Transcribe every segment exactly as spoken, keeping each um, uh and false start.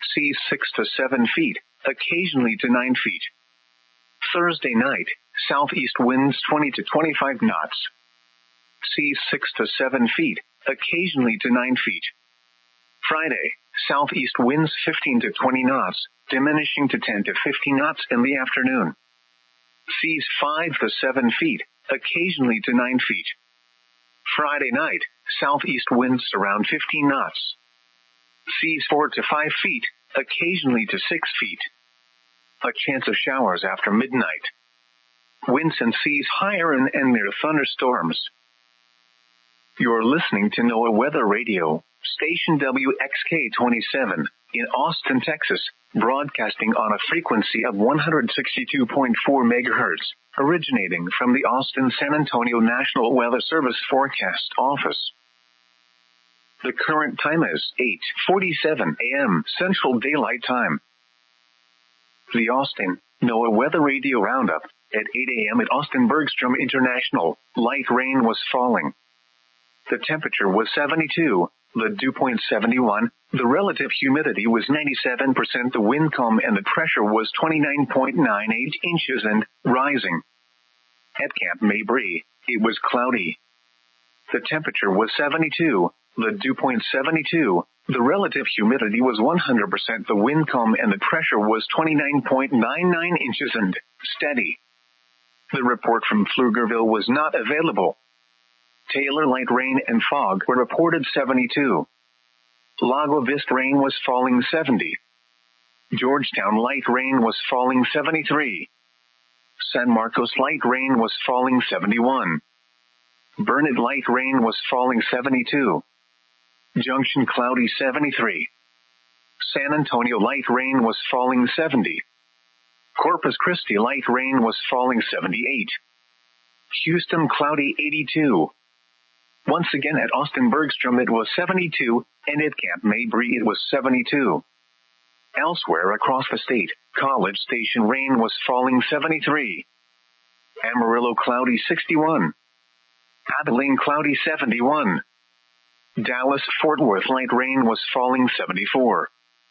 seas six to seven feet, occasionally to nine feet. Thursday night, southeast winds twenty to twenty-five knots. Seas six to seven feet, occasionally to nine feet. Friday, southeast winds fifteen to twenty knots, diminishing to ten to fifteen knots in the afternoon. Seas five to seven feet, occasionally to nine feet. Friday night, southeast winds around fifteen knots. Seas four to five feet, occasionally to six feet. A chance of showers after midnight. Winds and seas higher and, and near thunderstorms. You're listening to NOAA Weather Radio, station W X K twenty-seven, in Austin, Texas, broadcasting on a frequency of one hundred sixty-two point four megahertz, originating from the Austin-San Antonio National Weather Service Forecast Office. The current time is eight forty-seven a.m. Central Daylight Time. The Austin NOAA Weather Radio Roundup. At eight a.m. at Austin Bergstrom International, light rain was falling. The temperature was seventy-two, the dew point seventy-one, the relative humidity was ninety-seven percent, the wind calm and the pressure was twenty-nine point nine eight inches and rising. At Camp Mabry, it was cloudy. The temperature was seventy-two, the dew point seventy-two, the relative humidity was one hundred percent, the wind calm and the pressure was twenty-nine point nine nine inches and steady. The report from Pflugerville was not available. Taylor light rain and fog were reported seventy-two. Lago Vista rain was falling seventy. Georgetown light rain was falling seventy-three. San Marcos light rain was falling seventy-one. Burnett light rain was falling seventy-two. Junction cloudy seventy-three. San Antonio light rain was falling seventy. Corpus Christi light rain was falling seventy-eight. Houston cloudy eighty-two. Once again at Austin Bergstrom it was seventy-two, and at Camp Mabry it was seventy-two. Elsewhere across the state, College Station rain was falling seventy-three. Amarillo cloudy sixty-one. Abilene cloudy seventy-one. Dallas-Fort Worth light rain was falling seventy-four.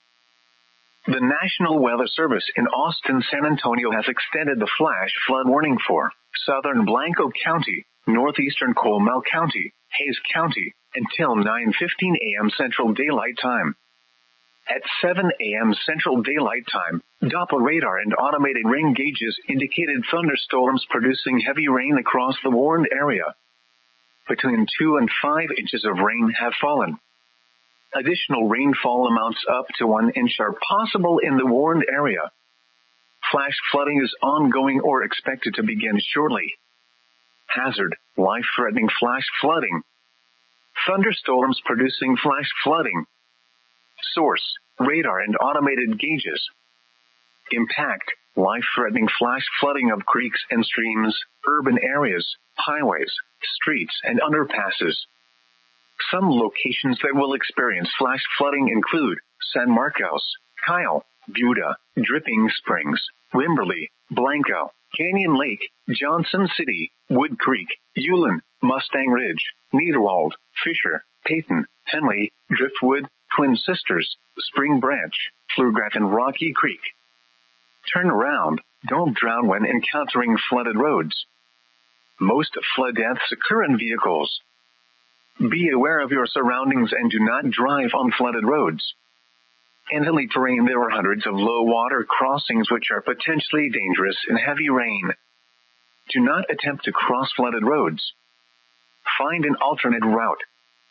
The National Weather Service in Austin-San Antonio has extended the flash flood warning for southern Blanco County, northeastern Comal County, Hays County, until nine fifteen a.m. Central Daylight Time. At seven a.m. Central Daylight Time, Doppler radar and automated rain gauges indicated thunderstorms producing heavy rain across the warned area. Between two and five inches of rain have fallen. Additional rainfall amounts up to one inch are possible in the warned area. Flash flooding is ongoing or expected to begin shortly. Hazard, life-threatening flash flooding. Thunderstorms producing flash flooding. Source, radar and automated gauges. Impact, life-threatening flash flooding of creeks and streams, urban areas, highways, streets and underpasses. Some locations that will experience flash flooding include San Marcos, Kyle, Buda, Dripping Springs, Wimberley, Blanco, Canyon Lake, Johnson City, Wood Creek, Ulen, Mustang Ridge, Niederwald, Fisher, Peyton, Henley, Driftwood, Twin Sisters, Spring Branch, Pflugraf and Rocky Creek. Turn around, don't drown when encountering flooded roads. Most flood deaths occur in vehicles. Be aware of your surroundings and do not drive on flooded roads. In hilly terrain there are hundreds of low water crossings which are potentially dangerous in heavy rain. Do not attempt to cross flooded roads. Find an alternate route.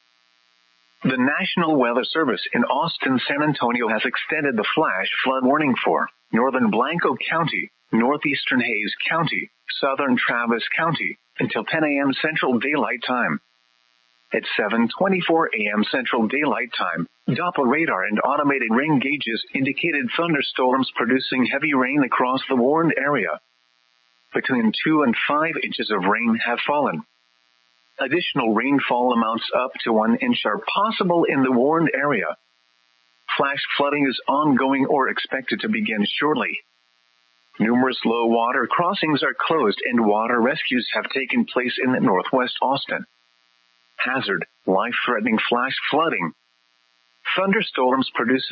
The National Weather Service in Austin-San Antonio has extended the flash flood warning for northern Blanco County, northeastern Hays County, southern Travis County, until ten a.m. Central Daylight Time. At seven twenty-four a.m. Central Daylight Time, Doppler radar and automated rain gauges indicated thunderstorms producing heavy rain across the warned area. Between two and five inches of rain have fallen. Additional rainfall amounts up to one inch are possible in the warned area. Flash flooding is ongoing or expected to begin shortly. Numerous low water crossings are closed and water rescues have taken place in northwest Austin. Hazard, life-threatening flash flooding. Thunderstorms producing